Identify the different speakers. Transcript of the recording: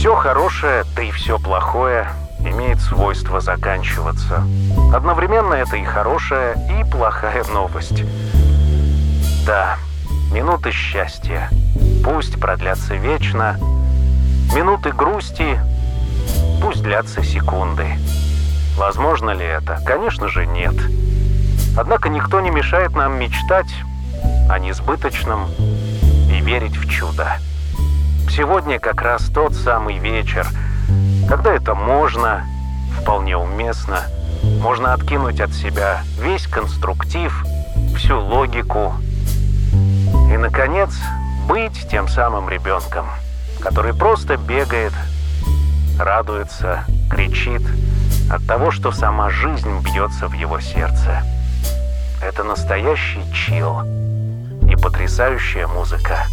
Speaker 1: Все хорошее, да и все плохое имеет свойство заканчиваться. Одновременно это и хорошая, и плохая новость. Да, минуты счастья пусть продлятся вечно, минуты грусти пусть длятся секунды. Возможно ли это? Конечно же, нет. Однако никто не мешает нам мечтать о несбыточном и верить в чудо. Сегодня как раз тот самый вечер, когда это можно, вполне уместно, можно откинуть от себя весь конструктив, всю логику и, наконец, быть тем самым ребенком, который просто бегает, радуется, кричит от того, что сама жизнь бьется в его сердце. Это настоящий чилл и потрясающая музыка.